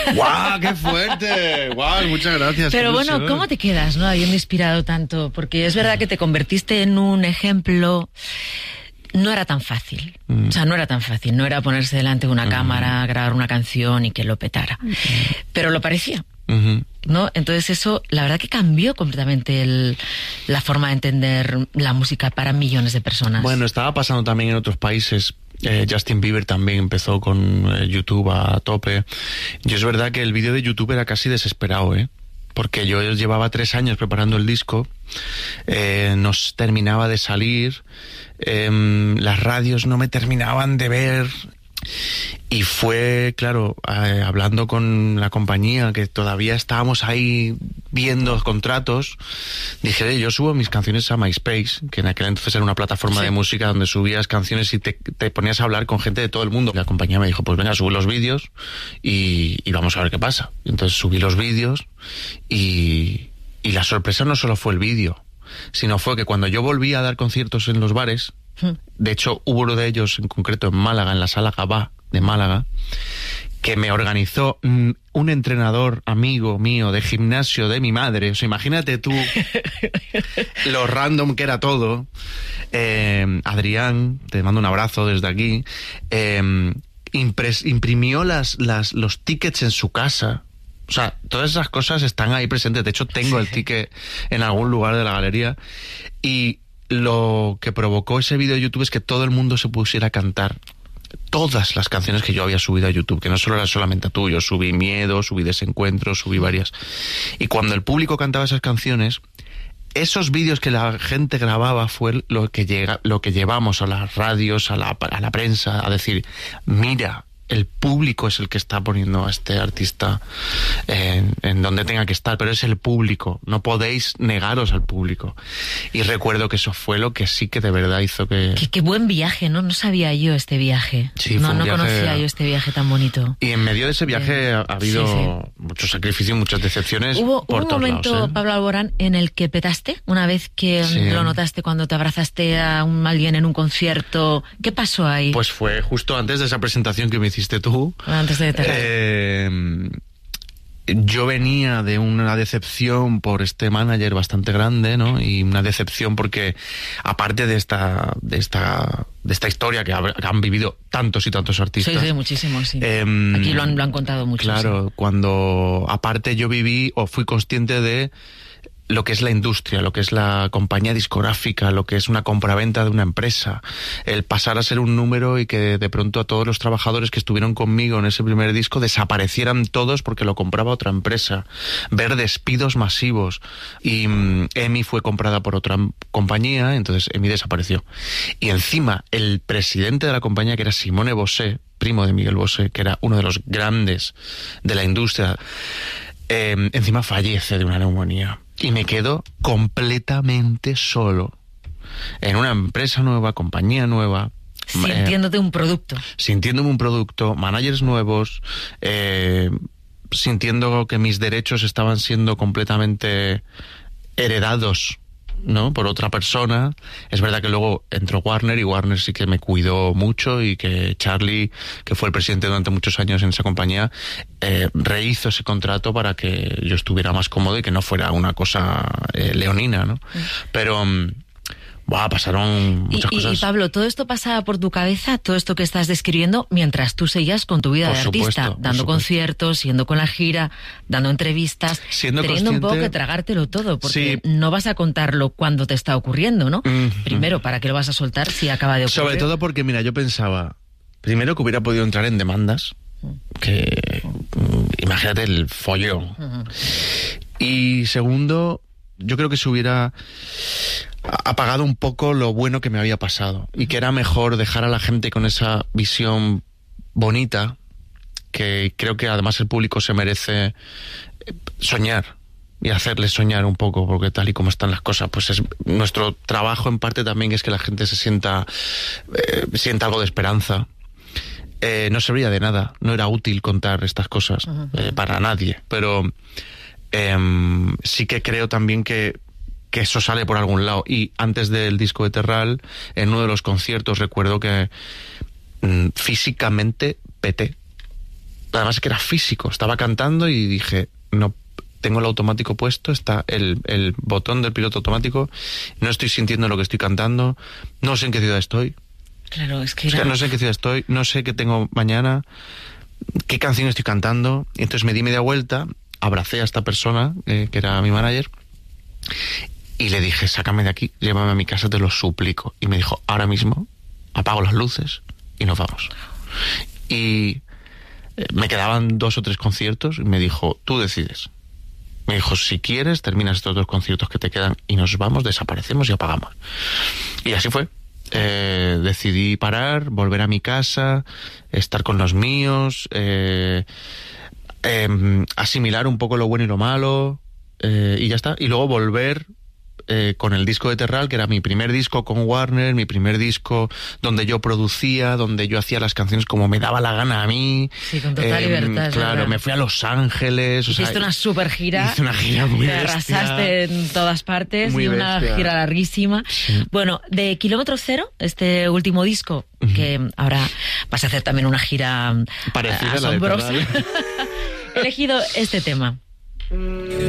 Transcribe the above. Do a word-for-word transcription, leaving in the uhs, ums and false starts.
¡Guau, qué fuerte! ¡Guau, muchas gracias! Pero bueno, ilusión. ¿cómo te quedas, no, habiendo inspirado tanto? Porque es verdad que te convertiste en un ejemplo. No era tan fácil. Mm. O sea, no era tan fácil. No era ponerse delante de una mm. cámara, grabar una canción y que lo petara. Mm. Pero lo parecía. Mm-hmm. ¿No? Entonces eso, la verdad que cambió completamente el, la forma de entender la música para millones de personas. Bueno, estaba pasando también en otros países. Eh, Justin Bieber también empezó con eh, YouTube a tope. Y es verdad que el vídeo de YouTube era casi desesperado, ¿eh? Porque yo llevaba tres años preparando el disco, eh, nos terminaba de salir, eh, las radios no me terminaban de ver. Y fue, claro, eh, hablando con la compañía, que todavía estábamos ahí viendo contratos, dije, yo subo mis canciones a MySpace, que en aquel entonces era una plataforma sí. de música donde subías canciones y te, te ponías a hablar con gente de todo el mundo. La compañía me dijo, pues venga, sube los vídeos y, y vamos a ver qué pasa. Y entonces subí los vídeos y, y la sorpresa no solo fue el vídeo, sino fue que cuando yo volví a dar conciertos en los bares, de hecho hubo uno de ellos en concreto en Málaga, en la Sala Gabá de Málaga, que me organizó mm, un entrenador amigo mío de gimnasio de mi madre. O sea, imagínate tú lo random que era todo. eh, Adrián, te mando un abrazo desde aquí, eh, impres, imprimió las, las, los tickets en su casa. O sea, todas esas cosas están ahí presentes. De hecho, tengo el ticket en algún lugar de la galería. Y lo que provocó ese vídeo de YouTube es que todo el mundo se pusiera a cantar todas las canciones que yo había subido a YouTube, que no solo era solamente tú. Yo subí Miedo, subí Desencuentro, subí varias. Y cuando el público cantaba esas canciones, esos vídeos que la gente grababa fue lo que, llega, lo que llevamos a las radios, a la, a la prensa, a decir, mira, el público es el que está poniendo a este artista en, en donde tenga que estar, pero es el público, no podéis negaros al público. Y recuerdo que eso fue lo que sí que de verdad hizo que... Qué, qué buen viaje, ¿no? No sabía yo este viaje. Sí, no, fue un no viaje... conocía yo este viaje tan bonito. Y en medio de ese viaje eh, ha habido sí, sí. mucho sacrificio, muchas decepciones. Hubo, por hubo un momento, lados, ¿eh? Pablo Alborán, en el que petaste, una vez que sí. lo notaste cuando te abrazaste a un, alguien en un concierto. ¿Qué pasó ahí? Pues fue justo antes de esa presentación que me hiciste tú. Antes de eh, yo venía de una decepción por este manager bastante grande, ¿no? Y una decepción porque, aparte de esta de esta de esta historia que, ha, que han vivido tantos y tantos artistas. Sí, sí, muchísimos, sí. Eh, Aquí lo han, lo han contado mucho. Claro, sí. Cuando aparte yo viví o fui consciente de lo que es la industria, lo que es la compañía discográfica, lo que es una compraventa de una empresa, el pasar a ser un número y que de pronto a todos los trabajadores que estuvieron conmigo en ese primer disco desaparecieran todos porque lo compraba otra empresa, ver despidos masivos y um, EMI fue comprada por otra compañía, entonces EMI desapareció. Y encima el presidente de la compañía, que era Simone Bosé, primo de Miguel Bosé, que era uno de los grandes de la industria, eh, encima fallece de una neumonía. Y me quedo completamente solo en una empresa nueva, compañía nueva. Sintiéndote eh, un producto. Sintiéndome un producto, managers nuevos, eh, sintiendo que mis derechos estaban siendo completamente heredados, ¿no? Por otra persona. Es verdad que luego entró Warner y Warner sí que me cuidó mucho y que Charlie, que fue el presidente durante muchos años en esa compañía, eh, rehizo ese contrato para que yo estuviera más cómodo y que no fuera una cosa eh, leonina, ¿no? Mm. Pero... Buah, pasaron muchas y, cosas. Y Pablo, ¿todo esto pasaba por tu cabeza, todo esto que estás describiendo, mientras tú seguías con tu vida por de supuesto, artista, dando conciertos, yendo con la gira, dando entrevistas, siendo teniendo consciente... un poco que tragártelo todo, porque sí. no vas a contarlo cuando te está ocurriendo, ¿no? Mm-hmm. Primero, ¿para qué lo vas a soltar si acaba de ocurrir? Sobre todo porque, mira, yo pensaba, primero que hubiera podido entrar en demandas, que imagínate el follón. Uh-huh. Y segundo, yo creo que se hubiera apagado un poco lo bueno que me había pasado y que era mejor dejar a la gente con esa visión bonita, que creo que además el público se merece soñar y hacerles soñar un poco, porque tal y como están las cosas, pues es nuestro trabajo en parte también es que la gente se sienta eh, sienta algo de esperanza. Eh, no serviría de nada, no era útil contar estas cosas uh-huh. eh, para nadie, pero eh, sí que creo también que que eso sale por algún lado. Y antes del disco de Terral, en uno de los conciertos recuerdo que mmm, físicamente peté. además que era físico, estaba cantando y dije, no, tengo el automático puesto, está el, el botón del piloto automático, no estoy sintiendo lo que estoy cantando, no sé en qué ciudad estoy. Claro, es que era... O sea, no sé en qué ciudad estoy, no sé qué tengo mañana, qué canción estoy cantando. Y entonces me di media vuelta, abracé a esta persona, eh, que era mi manager, y le dije, sácame de aquí, llévame a mi casa, te lo suplico. Y me dijo, ahora mismo apago las luces y nos vamos. Y me quedaban dos o tres conciertos y me dijo, tú decides. Me dijo, si quieres, terminas estos dos conciertos que te quedan y nos vamos, desaparecemos y apagamos. Y así fue. Eh, decidí parar, volver a mi casa, estar con los míos, eh, eh, asimilar un poco lo bueno y lo malo, eh, y ya está. Y luego volver... Eh, con el disco de Terral, que era mi primer disco con Warner, mi primer disco donde yo producía, donde yo hacía las canciones como me daba la gana a mí. Sí, con total eh, libertad. Claro, ¿verdad? Me fui a Los Ángeles. Hiciste o sea, una super gira. Hice una gira muy Te bestia. arrasaste en todas partes Muy y una bestia. gira larguísima. Sí. Bueno, de Kilómetro Cero, este último disco, uh-huh. que ahora vas a hacer también una gira parecida asombrosa. A la de He elegido este tema. Mm.